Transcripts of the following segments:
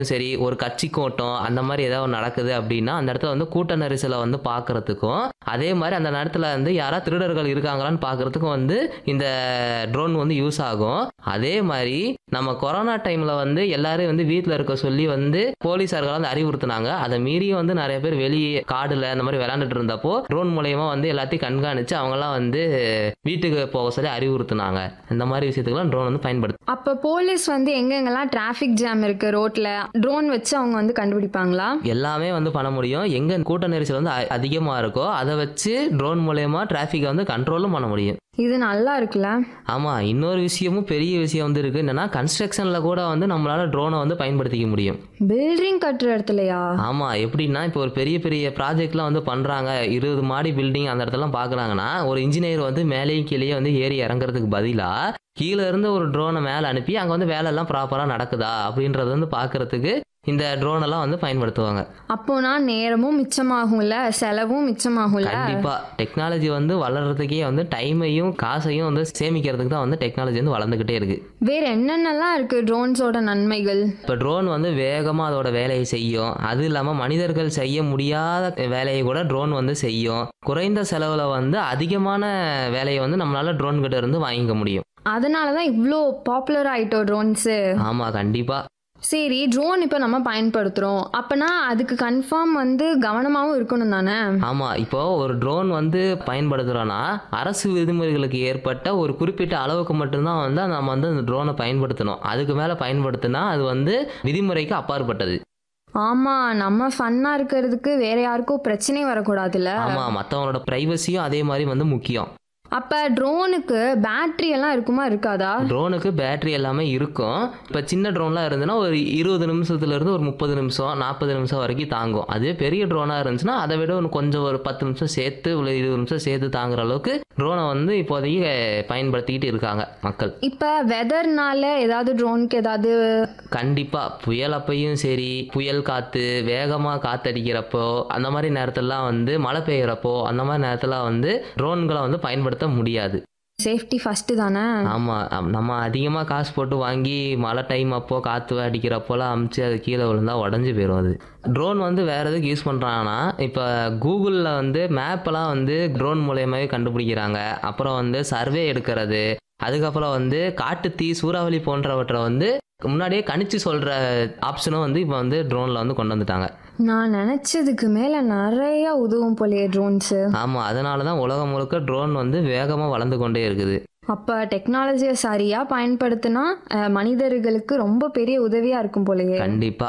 சரி ஒரு கட்சி கூட்டம் அந்த மாதிரி ஏதாவது நடக்குது அப்படின்னா அந்த இடத்துல வந்து கூட்ட நெரிசலை வந்து பார்க்கறதுக்கும் அதே மாதிரி அந்த நேரத்தில் வந்து யாராவது திருடர்கள் இருக்காங்களான்னு பார்க்கறதுக்கும் வந்து இந்த ட்ரோன் வந்து யூஸ் ஆகும். அதே மாதிரி நம்ம கொரோனா டைம்ல வந்து எல்லாரும் வந்து வீட்டில் இருக்க சொல்லி வந்து போலீஸார்கள் வந்து அறிவுறுத்தினாங்க. அதை மீறியும் வந்து நிறைய பேர் வெளியே காடுல அந்த மாதிரி விளையாண்டுட்டு இருந்தப்போ ட்ரோன் மூலயமா வந்து எல்லாத்தையும் கண்காணிச்சு அவங்கலாம் வந்து வீட்டுக்கு போக சொல்லி அறிவுறுத்தினாங்க. இந்த மாதிரி விஷயத்துக்குலாம் ட்ரோன் வந்து பயன்படுத்து. அப்ப போலீஸ் வந்து எங்கெங்கெல்லாம் டிராஃபிக் ஜாம் இருக்கு ரோட்ல ட்ரோன் வச்சு அவங்க வந்து கண்டுபிடிப்பாங்களா? எல்லாமே வந்து பண்ண முடியும். எங்க கூட்ட நெரிசல் வந்து அதிகமா இருக்கோ அதை வச்சு ட்ரோன் மூலயமா டிராஃபிக்கை வந்து கண்ட்ரோலும் பண்ண முடியும். இது நல்லா இருக்குல்ல. ஆமா, இன்னொரு விஷயமும் பெரிய விஷயம் வந்து இருக்கு. என்னன்னா கன்ஸ்ட்ரக்ஷன்ல கூட வந்து நம்மளால ட்ரோனை வந்து பயன்படுத்திக்க முடியும். பில்டிங் கட்டுற இடத்துலயா? ஆமா, எப்படின்னா இப்போ ஒரு பெரிய பெரிய ப்ராஜெக்ட்லாம் வந்து பண்றாங்க, 20 மாடி பில்டிங் அந்த இடத்துலாம் பாக்குறாங்கன்னா ஒரு இன்ஜினியர் வந்து மேலேயும் கீழே வந்து ஏறி இறங்குறதுக்கு பதிலா கீழே இருந்து ஒரு ட்ரோனை மேலே அனுப்பி அங்கே வந்து வேலை எல்லாம் ப்ராப்பரா நடக்குதா அப்படின்றது வந்து பாக்குறதுக்கு இந்த ட்ரோன் எல்லாம் வந்து பயன்படுத்துவாங்க. அப்போனா நேரமும் மிச்சமாகும்ல, செலவும் மிச்சமாகும்ல. கண்டிப்பா டெக்னாலஜி வந்து வளர்றதுக்கே வந்து டைமையும் காசையும் வந்து சேமிக்கிறதுக்கு தான் வந்து டெக்னாலஜி வந்து வளர்ந்துகிட்டே இருக்கு. வேற என்னென்னலாம் இருக்கு ட்ரோன்ஸோட நன்மைகள்? இப்போ ட்ரோன் வந்து வேகமா அதோட வேலையை செய்யும். அது இல்லாம மனிதர்கள் செய்ய முடியாத வேலையை கூட ட்ரோன் வந்து செய்யும். குறைந்த செலவுல வந்து அதிகமான வேலையை வந்து நம்மளால ட்ரோன் கிட்ட இருந்து வாங்கிக்க முடியும். அதனாலதான் இவ்வளோ பாப்புலர் ஆயிட்டோம் ட்ரோன்ஸு. ஆமா, கண்டிப்பா. சரி, ட்ரோன் இப்போ நம்ம பயன்படுத்துறோம் அப்பனா அதுக்கு கன்ஃபார்ம் வந்து கவனமாகவும் இருக்கணும் தானே? ஆமா, இப்போ ஒரு ட்ரோன் வந்து பயன்படுத்துறோம்னா அரசு விதிமுறைகளுக்கு ஏற்பட்ட ஒரு குறிப்பிட்ட அளவுக்கு மட்டும்தான் வந்து நம்ம வந்து அந்த ட்ரோனை பயன்படுத்தணும். அதுக்கு மேல பயன்படுத்தினா அது வந்து விதிமுறைக்கு அப்பாற்பட்டது. ஆமா, நம்ம ஃபன்னா இருக்கிறதுக்கு வேற யாருக்கும் பிரச்சனை வரக்கூடாதுல்ல. ஆமா, மற்றவங்களோட பிரைவசியும் அதே மாதிரி வந்து முக்கியம். அப்ப ட்ரோனுக்கு பேட்டரி எல்லாம் இருக்குமா இருக்காதா? ட்ரோனுக்கு பேட்டரி எல்லாமே இருக்கும். இப்போ சின்ன ட்ரோன்லாம் இருந்துச்சுன்னா ஒரு 20 நிமிஷத்துல இருந்து ஒரு 30 நிமிஷம் 40 நிமிஷம் வரைக்கும் தாங்கும். அதே பெரிய ட்ரோனா இருந்துச்சுன்னா அதை விட கொஞ்சம் ஒரு 10 நிமிஷம் சேர்த்து ஒரு 20 நிமிஷம் சேர்த்து தாங்குற அளவுக்கு ட்ரோனை வந்து இப்போதைக்கு பயன்படுத்திக்கிட்டு இருக்காங்க மக்கள். இப்ப வெதர்னால ஏதாவது ட்ரோனுக்கு ஏதாவது? கண்டிப்பா புயல் அப்பையும் சரி, புயல் காத்து வேகமா காத்தடிக்கிறப்போ அந்த மாதிரி நேரத்திலலாம் வந்து மழை பெய்யறப்போ அந்த மாதிரி நேரத்துல வந்து ட்ரோன்களை வந்து பயன்படுத்த முடியாது. சேஃப்டி ஃபர்ஸ்ட் தானே. ஆமா, நம்ம அதிகமா காசு போட்டு வாங்கி மழை டைம் அப்போ காத்து அடிக்கிறப்போலாம் அமுச்சு அது கீழே விழுந்தா உடஞ்சி போயிடும். அது ட்ரோன் வந்து வேற எதுக்கு யூஸ் பண்றாங்கன்னா இப்போ கூகுளில் வந்து மேப்பெல்லாம் வந்து ட்ரோன் மூலயமாவே கண்டுபிடிக்கிறாங்க. அப்புறம் வந்து சர்வே எடுக்கிறது, அதுக்கப்புறம் வந்து காட்டுத்தீ சூறாவளி போன்றவற்றை வந்து முன்னாடியே கணிச்சு சொல்ற ஆப்ஷனும் வந்து இப்போ வந்து ட்ரோன்ல வந்து கொண்டு வந்துட்டாங்க. நான் நினைச்சதுக்கு மேல நிறைய உதவும் போலயே ட்ரோன்ஸ். ஆமா, அதனாலதான் உலகம் முழுக்க ட்ரோன் வந்து வேகமா வளர்ந்து கொண்டே இருக்குது. அப்ப டெக்னாலஜியை சரியா பயன்படுத்தினா மனிதர்களுக்கு ரொம்ப பெரிய உதவியா இருக்கும் போலயே. கண்டிப்பா.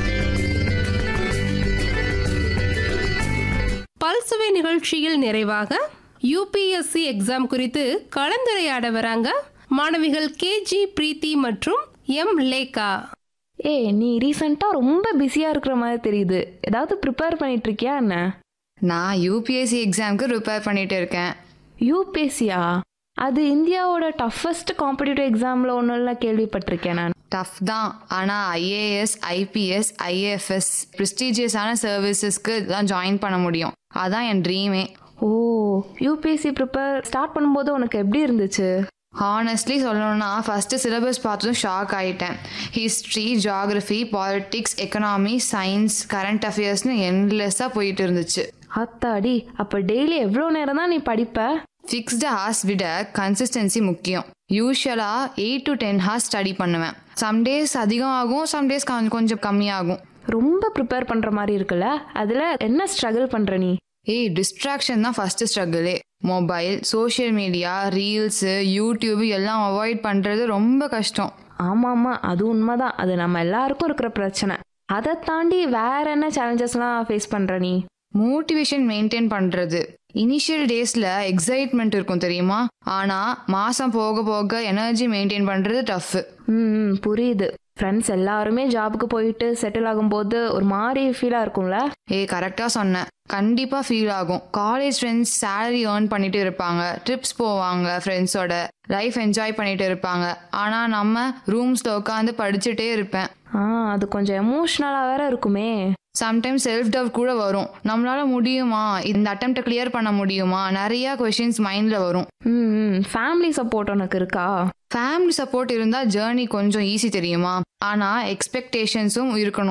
பல்சுவை நிகழ்ச்சியில் நிறைவாக யூபிஎஸ்சி எக்ஸாம் குறித்து கலந்துரையாட வராங்க மாணவிகள் கேஜி பிரீத்தி மற்றும் எம் லேகா. நீ ரீசெண்டாக ரொம்ப பிஸியாக இருக்கிற மாதிரி தெரியுது. ஏதாவது ப்ரிப்பேர் பண்ணிட்டு இருக்கியா என்ன? நான் யூபிஎஸ்சி எக்ஸாமுக்கு ப்ரிப்பேர் பண்ணிட்டு இருக்கேன். யூபிஎஸ்சியா? அது இந்தியாவோட டஃபஸ்ட் காம்படிட்டிவ் எக்ஸாமில் ஒன்றும் கேள்விப்பட்டிருக்கேன் நான். டஃப் தான், ஆனால் ஐஏஎஸ் ஐபிஎஸ் ஐஏஎஃப்எஸ் ப்ரெஸ்டீஜியஸான சர்வீசஸ்க்கு தான் ஜாயின் பண்ண முடியும். அதான் என் ட்ரீமே. ஓ, யூபிஎஸ்சி ப்ரிப்பேர் ஸ்டார்ட் பண்ணும்போது உனக்கு எப்படி இருந்துச்சு? ஹானஸ்ட்லி சொல்லணும்னா ஃபஸ்ட்டு சிலபஸ் பார்த்ததும் ஷாக் ஆகிட்டேன். History, geography, politics, economy, science, current அஃபேர்ஸ்னு என்லெஸ்ஸாக போயிட்டு இருந்துச்சு. அத்தாடி, அப்போ டெய்லி எவ்வளோ நேரம் தான் நீ படிப்ப? ஃபிக்ஸ்டு ஹார்ஸ் விட கன்சிஸ்டன்சி முக்கியம். யூஸ்வலாக 8 to 10 ஹார்ஸ் ஸ்டடி பண்ணுவேன். சம்டேஸ் அதிகம் ஆகும், சம்டேஸ் கொஞ்சம் கம்மியாகும். ரொம்ப ப்ரிப்பேர் பண்ணுற மாதிரி இருக்குல்ல, அதில் என்ன ஸ்ட்ரகிள் பண்ணுற நீ? டிஸ்ட்ராக்ஷன் தான் first ஸ்ட்ரகிளே. Mobile, social media, reels, YouTube எல்லாம் அவாய்ட் பண்ணுறது ரொம்ப கஷ்டம். ஆமாம், அது உண்மைதான். அது நம்ம எல்லாருக்கும் இருக்கிற பிரச்சனை. அதை தாண்டி வேற என்ன சேலஞ்சஸ்லாம் ஃபேஸ் பண்ணுற நீ? மோட்டிவேஷன் மெயின்டைன் பண்ணுறது. இனிஷியல் டேஸில் எக்ஸைட்மெண்ட் இருக்கும் தெரியுமா, ஆனால் மாதம் போக போக எனர்ஜி மெயின்டைன் பண்ணுறது டஃப்பு. புரியுது. ஃப்ரெண்ட்ஸ் எல்லாருமே ஜாபுக்கு போயிட்டு செட்டில் ஆகும்போது ஒரு மாதிரி ஃபீலாக இருக்கும்ல? கரெக்டாக சொன்னேன். கண்டிப்பாக ஃபீல் ஆகும். காலேஜ் ஃப்ரெண்ட்ஸ் சேலரி ஏர்ன் பண்ணிட்டு இருப்பாங்க, ட்ரிப்ஸ் போவாங்க, ஃப்ரெண்ட்ஸோட லைஃப் என்ஜாய் பண்ணிட்டு இருப்பாங்க. ஆனால் நம்ம ரூம்ஸில் உட்காந்து படிச்சுட்டே இருப்பேன். அது கொஞ்சம் எமோஷ்னலாக வேற இருக்குமே. சம்டைம்ஸ் செல்ஃப் டவுட் கூட வரும். நம்மளால முடியுமா, இந்த அட்டெம்ப்டை கிளியர் பண்ண முடியுமா, நிறைய கொஸ்டின்ஸ் மைண்டில் வரும். ஃபேமிலி சப்போர்ட் உனக்கு இருக்கா? ஃபேமிலி சப்போர்ட் இருந்தால் ஜேர்னி கொஞ்சம் ஈஸி தெரியுமா. ஆனால் எக்ஸ்பெக்டேஷன்ஸும் இருக்கணும்.